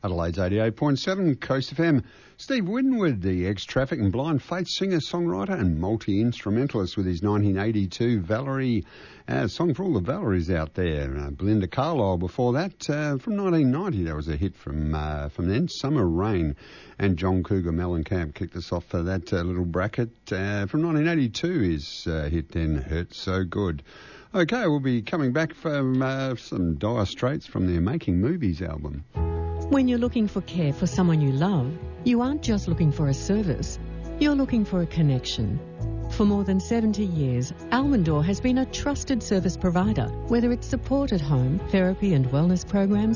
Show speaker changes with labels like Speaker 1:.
Speaker 1: Adelaide's 88.7 Coast FM. Steve Winwood, the ex-Traffic and Blind Faith singer, songwriter and multi-instrumentalist with his 1982 Valerie, song for all the Valeries out there. Belinda Carlisle before that, from 1990, that was a hit from then, Summer Rain. And John Cougar Mellencamp kicked us off for that little bracket. From 1982, his hit then, Hurt So Good. Okay, we'll be coming back from some Dire Straits from their Making Movies album.
Speaker 2: When you're looking for care for someone you love, you aren't just looking for a service, you're looking for a connection. For more than 70 years, Almondor has been a trusted service provider, whether it's support at home, therapy and wellness programs,